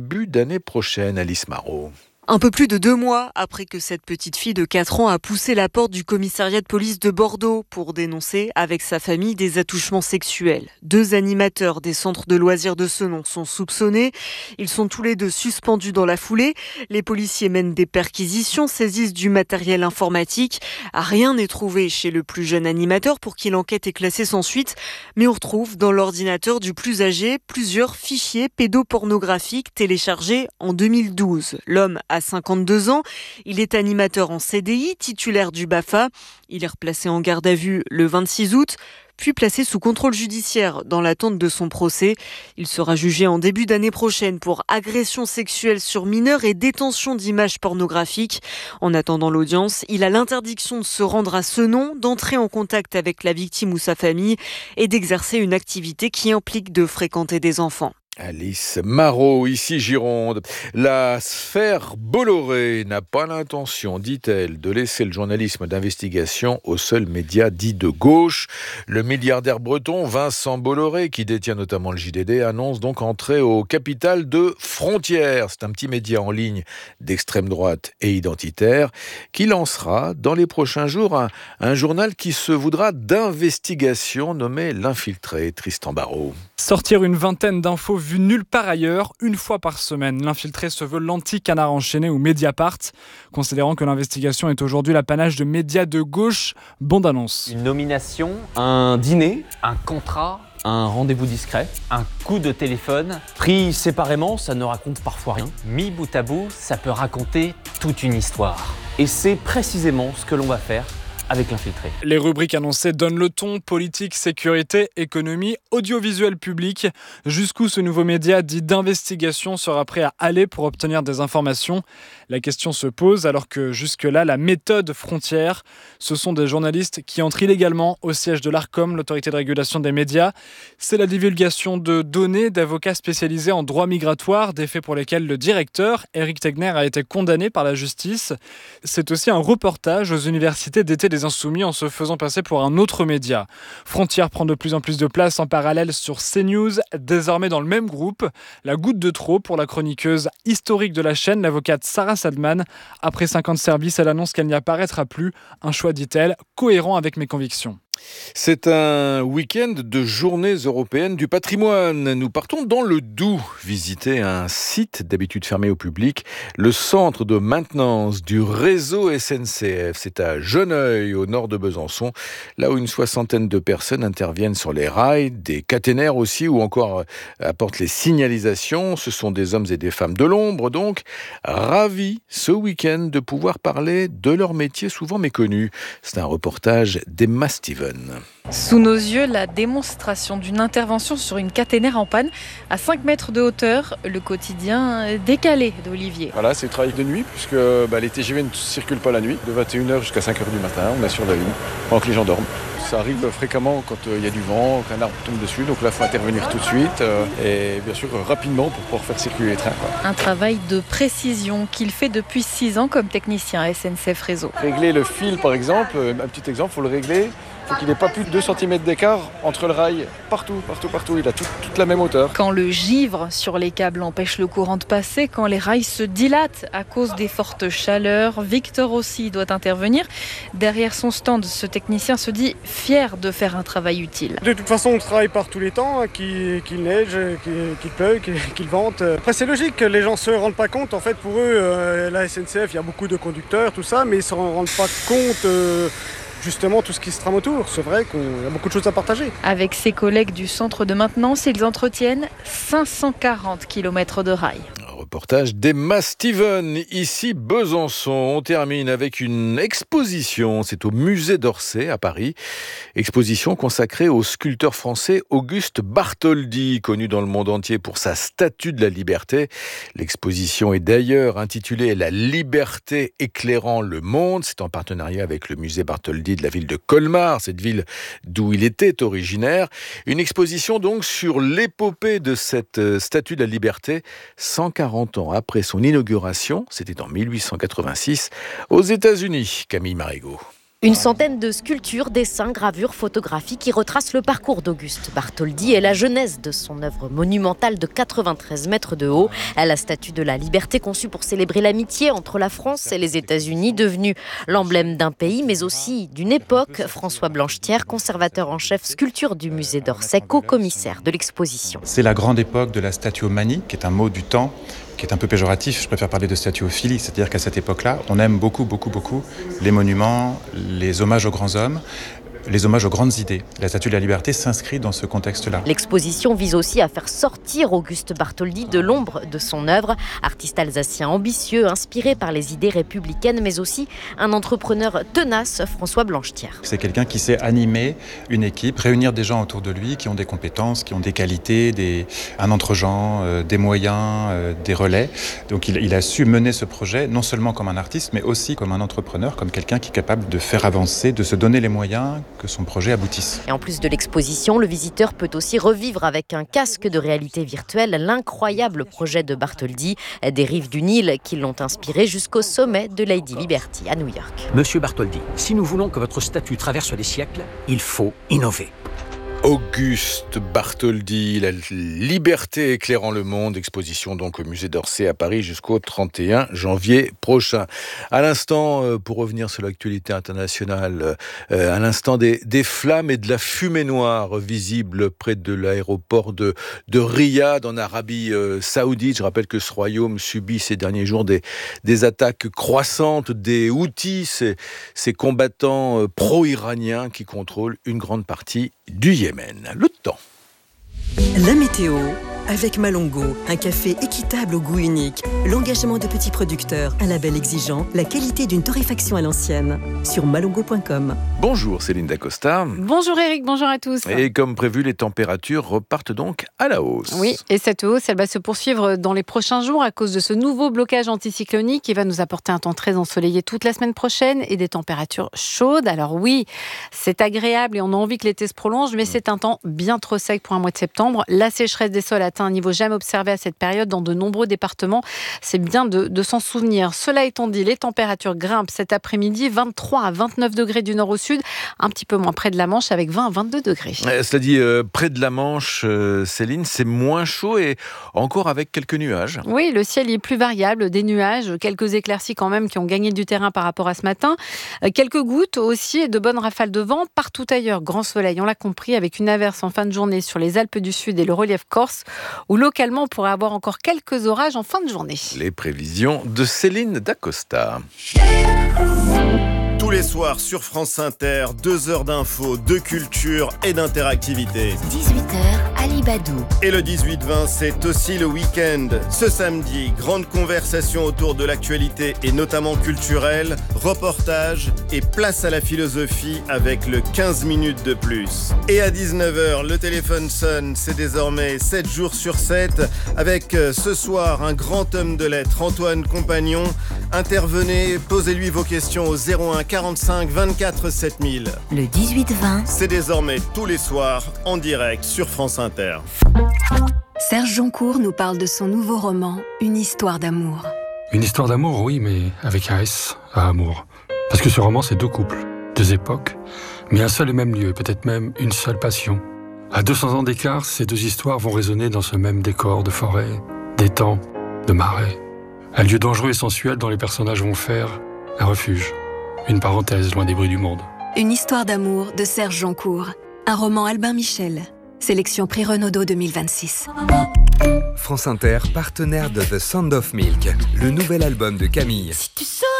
début d'année prochaine, Alice Marot. Un peu plus de 2 mois après que cette petite fille de 4 ans a poussé la porte du commissariat de police de Bordeaux pour dénoncer avec sa famille des attouchements sexuels. 2 animateurs des centres de loisirs de ce nom sont soupçonnés. Ils sont tous les 2 suspendus dans la foulée. Les policiers mènent des perquisitions, saisissent du matériel informatique. Rien n'est trouvé chez le plus jeune animateur pour qui l'enquête est classée sans suite. Mais on retrouve dans l'ordinateur du plus âgé plusieurs fichiers pédopornographiques téléchargés en 2012. L'homme a 52 ans. Il est animateur en CDI, titulaire du BAFA. Il est replacé en garde à vue le 26 août, puis placé sous contrôle judiciaire dans l'attente de son procès. Il sera jugé en début d'année prochaine pour agression sexuelle sur mineurs et détention d'images pornographiques. En attendant l'audience, il a l'interdiction de se rendre à ce nom, d'entrer en contact avec la victime ou sa famille et d'exercer une activité qui implique de fréquenter des enfants. Alice Marot, ici Gironde. La sphère Bolloré n'a pas l'intention, dit-elle, de laisser le journalisme d'investigation aux seuls médias dits de gauche. Le milliardaire breton Vincent Bolloré, qui détient notamment le JDD, annonce donc entrer au capital de Frontières. C'est un petit média en ligne d'extrême droite et identitaire qui lancera dans les prochains jours un journal qui se voudra d'investigation nommé L'Infiltré. Tristan Barraud. Sortir une vingtaine d'infos vues nulle part ailleurs, une fois par semaine. L'Infiltré se veut l'anti-Canard enchaîné ou Mediapart, considérant que l'investigation est aujourd'hui l'apanage de médias de gauche. Bande annonce. Une nomination, un dîner, un contrat, un rendez-vous discret, un coup de téléphone. Pris séparément, ça ne raconte parfois rien. Mis bout à bout, ça peut raconter toute une histoire. Et c'est précisément ce que l'on va faire avec L'Infiltré. Les rubriques annoncées donnent le ton: politique, sécurité, économie, audiovisuel public. Jusqu'où ce nouveau média dit d'investigation sera prêt à aller pour obtenir des informations? La question se pose alors que jusque-là, la méthode Frontières, ce sont des journalistes qui entrent illégalement au siège de l'Arcom, l'autorité de régulation des médias. C'est la divulgation de données d'avocats spécialisés en droit migratoire, des faits pour lesquels le directeur, Éric Tegner, a été condamné par la justice. C'est aussi un reportage aux universités d'été des Insoumis en se faisant passer pour un autre média. Frontières prend de plus en plus de place en parallèle sur CNews, désormais dans le même groupe. La goutte de trop pour la chroniqueuse historique de la chaîne, l'avocate Sarah Sadman. Après 5 ans de service, elle annonce qu'elle n'y apparaîtra plus. Un choix, dit-elle, cohérent avec mes convictions. C'est un week-end de journées européennes du patrimoine. Nous partons dans le Doubs, visiter un site d'habitude fermé au public, le centre de maintenance du réseau SNCF. C'est à Jonneuil, au nord de Besançon, là où une 60aine de personnes interviennent sur les rails, des caténaires aussi, ou encore apportent les signalisations. Ce sont des hommes et des femmes de l'ombre, donc, ravis ce week-end de pouvoir parler de leur métier souvent méconnu. C'est un reportage d'Emma Steven. Sous nos yeux, la démonstration d'une intervention sur une caténaire en panne à 5 mètres de hauteur, le quotidien décalé d'Olivier. Voilà, c'est le travail de nuit puisque les TGV ne circulent pas la nuit. De 21h jusqu'à 5h du matin, on est sur la ligne pendant que les gens dorment. Ça arrive fréquemment quand il y a du vent, qu'un arbre tombe dessus, donc là il faut intervenir tout de suite et bien sûr rapidement pour pouvoir faire circuler les trains. Un travail de précision qu'il fait depuis 6 ans comme technicien à SNCF Réseau. Régler le fil par exemple, un petit exemple, il faut le régler. Il faut qu'il n'ait pas plus de 2 cm d'écart entre le rail, partout. Il a toute la même hauteur. Quand le givre sur les câbles empêche le courant de passer, quand les rails se dilatent à cause des fortes chaleurs, Victor aussi doit intervenir. Derrière son stand, ce technicien se dit fier de faire un travail utile. De toute façon, on travaille par tous les temps, qu'il neige, qu'il pleuve, qu'il vente. Après, c'est logique que les gens ne se rendent pas compte. En fait, pour eux, la SNCF, il y a beaucoup de conducteurs, tout ça, mais ils ne se rendent pas compte... justement tout ce qui se trame autour. C'est vrai qu'il y a beaucoup de choses à partager. Avec ses collègues du centre de maintenance, ils entretiennent 540 km de rails. Reportage d'Emma Steven, ici Besançon. On termine avec une exposition, c'est au musée d'Orsay à Paris. Exposition consacrée au sculpteur français Auguste Bartholdi, connu dans le monde entier pour sa statue de la liberté. L'exposition est d'ailleurs intitulée La liberté éclairant le monde. C'est en partenariat avec le musée Bartholdi de la ville de Colmar, cette ville d'où il était originaire. Une exposition donc sur l'épopée de cette statue de la liberté, 140 ans après son inauguration, c'était en 1886, aux États-Unis. Camille Marigot. Une centaine de sculptures, dessins, gravures, photographies qui retracent le parcours d'Auguste Bartholdi et la genèse de son œuvre monumentale de 93 mètres de haut. La Statue de la Liberté conçue pour célébrer l'amitié entre la France et les États-Unis, devenue l'emblème d'un pays mais aussi d'une époque. François Blanchetière, conservateur en chef sculpture du musée d'Orsay, co-commissaire de l'exposition. C'est la grande époque de la statuomanie, qui est un mot du temps, qui est un peu péjoratif. Je préfère parler de statuophilie, c'est-à-dire qu'à cette époque-là, on aime beaucoup les monuments, les hommages aux grands hommes, les hommages aux grandes idées. La Statue de la Liberté s'inscrit dans ce contexte-là. L'exposition vise aussi à faire sortir Auguste Bartholdi de l'ombre de son œuvre. Artiste alsacien ambitieux, inspiré par les idées républicaines, mais aussi un entrepreneur tenace, François Blanchetière. C'est quelqu'un qui sait animer une équipe, réunir des gens autour de lui qui ont des compétences, qui ont des qualités, un entre-gens, des moyens, des relais. Donc il a su mener ce projet non seulement comme un artiste, mais aussi comme un entrepreneur, comme quelqu'un qui est capable de faire avancer, de se donner les moyens que son projet aboutisse. Et en plus de l'exposition, le visiteur peut aussi revivre avec un casque de réalité virtuelle l'incroyable projet de Bartholdi, des rives du Nil qui l'ont inspiré jusqu'au sommet de Lady Liberty à New York. Monsieur Bartholdi, si nous voulons que votre statue traverse les siècles, il faut innover. Auguste Bartholdi, la liberté éclairant le monde, exposition donc au musée d'Orsay à Paris jusqu'au 31 janvier prochain. À l'instant, pour revenir sur l'actualité internationale, à l'instant des flammes et de la fumée noire visibles près de l'aéroport de Riyad en Arabie Saoudite. Je rappelle que ce royaume subit ces derniers jours des attaques croissantes des Houthis, ces combattants pro-iraniens qui contrôlent une grande partie du Yémen. Le temps. La météo avec Malongo, un café équitable au goût unique, l'engagement de petits producteurs, un label exigeant, la qualité d'une torréfaction à l'ancienne. Sur malongo.com. Bonjour Céline Dacosta. Bonjour Eric, bonjour à tous. Et comme prévu, les températures repartent donc à la hausse. Oui, et cette hausse, elle va se poursuivre dans les prochains jours à cause de ce nouveau blocage anticyclonique qui va nous apporter un temps très ensoleillé toute la semaine prochaine et des températures chaudes. Alors oui, c'est agréable et on a envie que l'été se prolonge, mais c'est un temps bien trop sec pour un mois de septembre. La sécheresse des sols atteint un niveau jamais observé à cette période dans de nombreux départements. C'est bien de s'en souvenir. Cela étant dit, les températures grimpent cet après-midi, 23 à 29 degrés du nord au sud, un petit peu moins près de la Manche avec 20 à 22 degrés. Cela dit, près de la Manche, Céline, c'est moins chaud et encore avec quelques nuages. Oui, le ciel est plus variable, des nuages, quelques éclaircies quand même qui ont gagné du terrain par rapport à ce matin. Quelques gouttes aussi et de bonnes rafales de vent. Partout ailleurs, grand soleil, on l'a compris, avec une averse en fin de journée sur les Alpes du Sud et le relief corse, où localement on pourrait avoir encore quelques orages en fin de journée. Les prévisions de Céline Dacosta. Tous les soirs sur France Inter, 2 heures d'infos, de culture et d'interactivité. 18h, Ali Badou. Et le 18-20, c'est aussi le week-end. Ce samedi, grande conversation autour de l'actualité et notamment culturelle, reportage et place à la philosophie avec le 15 minutes de plus. Et à 19h, le téléphone sonne, c'est désormais 7 jours sur 7 avec ce soir un grand homme de lettres, Antoine Compagnon. Intervenez, posez-lui vos questions au 01 45 24 7000. Le 18-20. C'est désormais tous les soirs en direct sur France Inter. Serge Joncourt nous parle de son nouveau roman, Une histoire d'amour. Une histoire d'amour, oui, mais avec un S à amour. Parce que ce roman, c'est 2 couples, 2 époques, mais un seul et même lieu, peut-être même une seule passion. À 200 ans d'écart, ces 2 histoires vont résonner dans ce même décor de forêt, d'étang, de marais. Un lieu dangereux et sensuel dont les personnages vont faire un refuge, une parenthèse loin des bruits du monde. Une histoire d'amour de Serge Joncourt. Un roman Albin Michel. Sélection Prix Renaudot 2026. France Inter, partenaire de The Sound of Milk, le nouvel album de Camille. Si tu sors